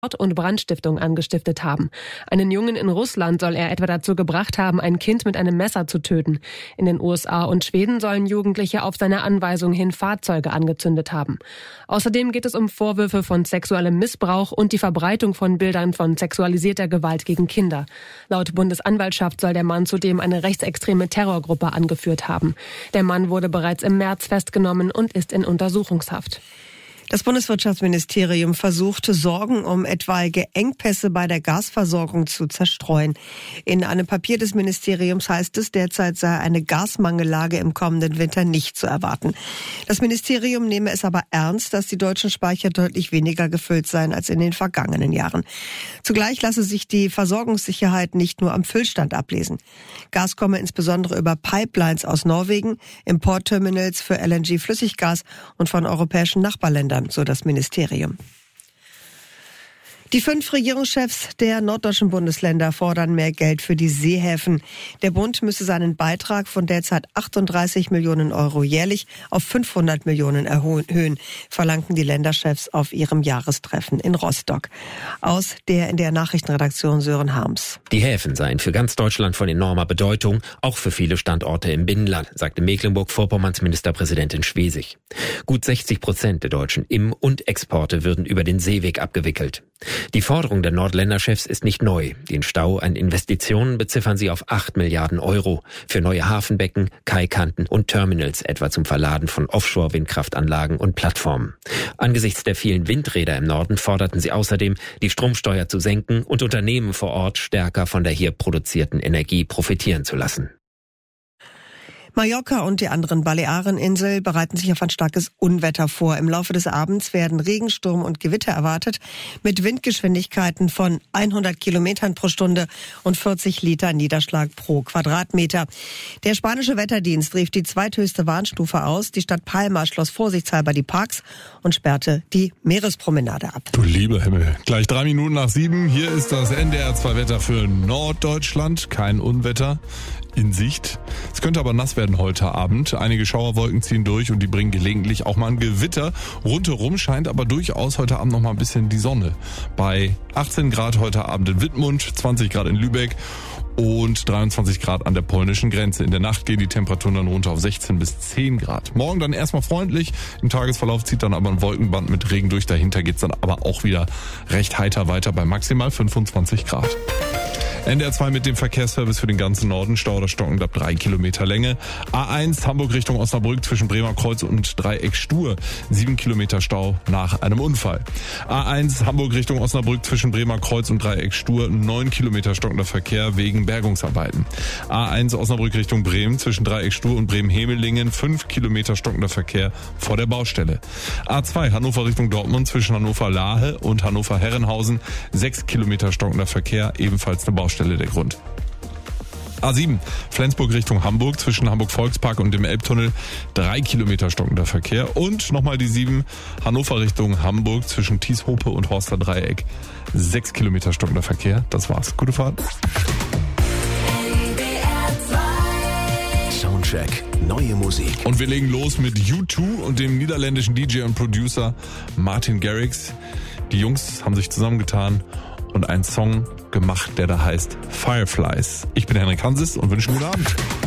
und Brandstiftung angestiftet haben. Einen Jungen in Russland soll er etwa dazu gebracht haben, ein Kind mit einem Messer zu töten. In den USA und Schweden sollen Jugendliche auf seine Anweisung hin Fahrzeuge angezündet haben. Außerdem geht es um Vorwürfe von sexuellem Missbrauch und die Verbreitung von Bildern von sexualisierter Gewalt gegen Kinder. Laut Bundesanwaltschaft soll der Mann zudem eine rechtsextreme Terrorgruppe angeführt haben. Der Mann wurde bereits im März festgenommen und ist in Untersuchungshaft. Das Bundeswirtschaftsministerium versucht, Sorgen um etwaige Engpässe bei der Gasversorgung zu zerstreuen. In einem Papier des Ministeriums heißt es, derzeit sei eine Gasmangellage im kommenden Winter nicht zu erwarten. Das Ministerium nehme es aber ernst, dass die deutschen Speicher deutlich weniger gefüllt seien als in den vergangenen Jahren. Zugleich lasse sich die Versorgungssicherheit nicht nur am Füllstand ablesen. Gas komme insbesondere über Pipelines aus Norwegen, Importterminals für LNG-Flüssiggas und von europäischen Nachbarländern, so das Ministerium. Die 5 Regierungschefs der norddeutschen Bundesländer fordern mehr Geld für die Seehäfen. Der Bund müsse seinen Beitrag von derzeit 38 Millionen Euro jährlich auf 500 Millionen erhöhen, verlangten die Länderchefs auf ihrem Jahrestreffen in Rostock. In der Nachrichtenredaktion Sören Harms. Die Häfen seien für ganz Deutschland von enormer Bedeutung, auch für viele Standorte im Binnenland, sagte Mecklenburg-Vorpommerns Ministerpräsidentin Schwesig. Gut 60% der deutschen Im- und Exporte würden über den Seeweg abgewickelt. Die Forderung der Nordländerchefs ist nicht neu. Den Stau an Investitionen beziffern sie auf 8 Milliarden Euro für neue Hafenbecken, Kaikanten und Terminals, etwa zum Verladen von Offshore-Windkraftanlagen und Plattformen. Angesichts der vielen Windräder im Norden forderten sie außerdem, die Stromsteuer zu senken und Unternehmen vor Ort stärker von der hier produzierten Energie profitieren zu lassen. Mallorca und die anderen Baleareninseln bereiten sich auf ein starkes Unwetter vor. Im Laufe des Abends werden Regen, Sturm und Gewitter erwartet, mit Windgeschwindigkeiten von 100 Kilometern pro Stunde und 40 Liter Niederschlag pro Quadratmeter. Der spanische Wetterdienst rief die zweithöchste Warnstufe aus. Die Stadt Palma schloss vorsichtshalber die Parks und sperrte die Meerespromenade ab. Du lieber Himmel. Gleich 3 Minuten nach 7. Hier ist das NDR 2 Wetter für Norddeutschland. Kein Unwetter in Sicht. Es könnte aber nass werden heute Abend. Einige Schauerwolken ziehen durch und die bringen gelegentlich auch mal ein Gewitter. Rundherum scheint aber durchaus heute Abend noch mal ein bisschen die Sonne. Bei 18 Grad heute Abend in Wittmund, 20 Grad in Lübeck und 23 Grad an der polnischen Grenze. In der Nacht gehen die Temperaturen dann runter auf 16 bis 10 Grad. Morgen dann erstmal freundlich. Im Tagesverlauf zieht dann aber ein Wolkenband mit Regen durch. Dahinter geht's dann aber auch wieder recht heiter weiter bei maximal 25 Grad. NDR 2 mit dem Verkehrsservice für den ganzen Norden. Stau oder stockend ab 3 Kilometer Länge. A1 Hamburg Richtung Osnabrück zwischen Bremer Kreuz und Dreieck Stur. 7 Kilometer Stau nach einem Unfall. A1 Hamburg Richtung Osnabrück zwischen Bremer Kreuz und Dreieck Stur. 9 Kilometer stockender Verkehr wegen Bergungsarbeiten. A1 Osnabrück Richtung Bremen zwischen Dreieck Stur und Bremen-Hemelingen. 5 Kilometer stockender Verkehr vor der Baustelle. A2 Hannover Richtung Dortmund zwischen Hannover-Lahe und Hannover-Herrenhausen. 6 Kilometer stockender Verkehr, ebenfalls eine Baustelle der Grund. A7 Flensburg Richtung Hamburg zwischen Hamburg-Volkspark und dem Elbtunnel. 3 Kilometer stockender Verkehr. Und nochmal die 7 Hannover Richtung Hamburg zwischen Thieshope und Horster Dreieck. 6 Kilometer stockender Verkehr. Das war's. Gute Fahrt. Soundcheck. Neue Musik. Und wir legen los mit U2 und dem niederländischen DJ und Producer Martin Garrix. Die Jungs haben sich zusammengetan und einen Song gemacht, der da heißt Fireflies. Ich bin Henrik Hansis und wünsche einen guten Abend.